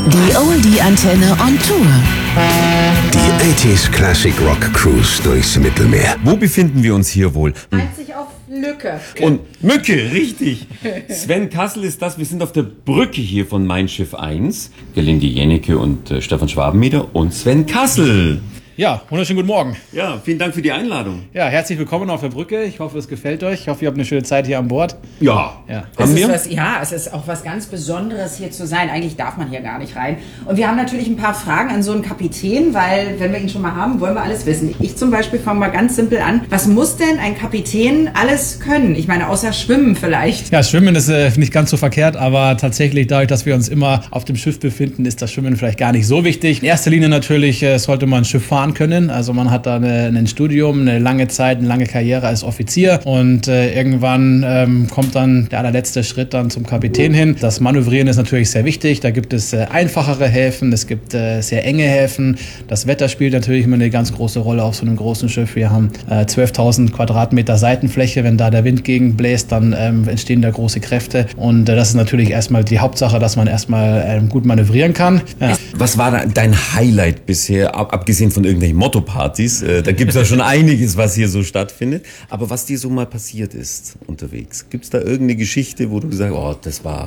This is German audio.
Die Oldie-Antenne on Tour. Die 80s Classic Rock Cruise durchs Mittelmeer. Wo befinden wir uns hier wohl? Einzig auf Lücke. Und Mücke, richtig. Sven Kassel ist das. Wir sind auf der Brücke hier von Mein Schiff 1. Gelinde Jennecke und Stefan Schwabenmeter und Sven Kassel. Ja, wunderschönen guten Morgen. Ja, vielen Dank für die Einladung. Ja, herzlich willkommen auf der Brücke. Ich hoffe, es gefällt euch. Ich hoffe, ihr habt eine schöne Zeit hier an Bord. Ja. Haben wir? Es ist auch was ganz Besonderes, hier zu sein. Eigentlich darf man hier gar nicht rein. Und wir haben natürlich ein paar Fragen an so einen Kapitän, weil, wenn wir ihn schon mal haben, wollen wir alles wissen. Ich zum Beispiel fange mal ganz simpel an. Was muss denn ein Kapitän alles können? Ich meine, außer Schwimmen vielleicht. Ja, Schwimmen ist nicht ganz so verkehrt, aber tatsächlich dadurch, dass wir uns immer auf dem Schiff befinden, ist das Schwimmen vielleicht gar nicht so wichtig. In erster Linie natürlich sollte man ein Schiff fahren können. Also man hat da ein Studium, eine lange Zeit, eine lange Karriere als Offizier und irgendwann kommt dann der allerletzte Schritt dann zum Kapitän hin. Das Manövrieren ist natürlich sehr wichtig. Da gibt es einfachere Häfen, es gibt sehr enge Häfen. Das Wetter spielt natürlich immer eine ganz große Rolle auf so einem großen Schiff. Wir haben 12.000 Quadratmeter Seitenfläche. Wenn da der Wind gegenbläst, dann entstehen da große Kräfte. Und das ist natürlich erstmal die Hauptsache, dass man erstmal gut manövrieren kann. Ja. Was war dein Highlight bisher, abgesehen von irgendwelchen Motto-Partys? Da gibt es ja schon einiges, was hier so stattfindet. Aber was dir so mal passiert ist unterwegs? Gibt es da irgendeine Geschichte, wo du sagst, oh, das war